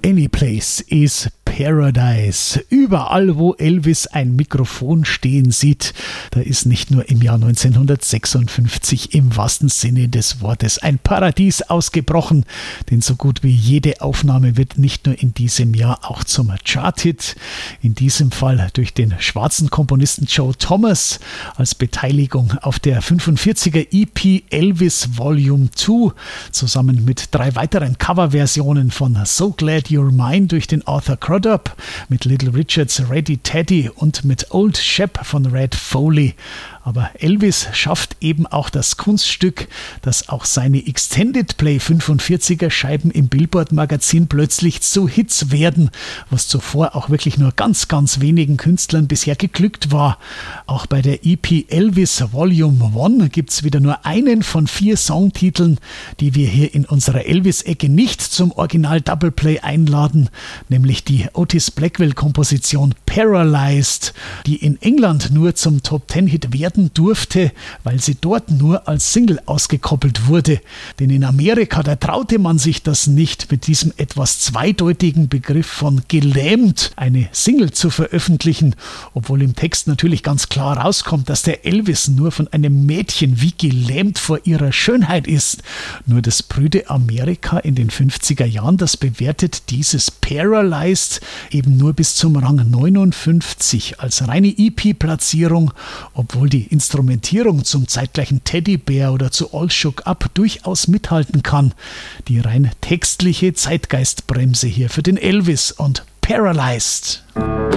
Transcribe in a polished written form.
Any place is Paradise. Überall, wo Elvis ein Mikrofon stehen sieht, da ist nicht nur im Jahr 1956 im wahrsten Sinne des Wortes ein Paradies ausgebrochen, denn so gut wie jede Aufnahme wird nicht nur in diesem Jahr auch zum Charthit, in diesem Fall durch den schwarzen Komponisten Joe Thomas als Beteiligung auf der 45er EP Elvis Volume 2, zusammen mit 3 weiteren Coverversionen von So Glad You're Mine durch den Arthur Crudup, mit Little Richards Ready Teddy und mit Old Shep von Red Foley. Aber Elvis schafft eben auch das Kunststück, dass auch seine Extended Play 45er Scheiben im Billboard-Magazin plötzlich zu Hits werden, was zuvor auch wirklich nur ganz, ganz wenigen Künstlern bisher geglückt war. Auch bei der EP Elvis Volume 1 gibt es wieder nur einen von 4 Songtiteln, die wir hier in unserer Elvis-Ecke nicht zum Original Double Play einladen, nämlich die Otis Blackwell-Komposition Paralyzed, die in England nur zum Top-10-Hit werden durfte, weil sie dort nur als Single ausgekoppelt wurde. Denn in Amerika, da traute man sich das nicht, mit diesem etwas zweideutigen Begriff von gelähmt eine Single zu veröffentlichen, obwohl im Text natürlich ganz klar rauskommt, dass der Elvis nur von einem Mädchen wie gelähmt vor ihrer Schönheit ist. Nur das prüde Amerika in den 50er Jahren, das bewertet dieses Paralyzed eben nur bis zum Rang 59 als reine EP-Platzierung, obwohl die Instrumentierung zum zeitgleichen Teddybär oder zu All Shook Up durchaus mithalten kann. Die rein textliche Zeitgeistbremse hier für den Elvis und Paralyzed.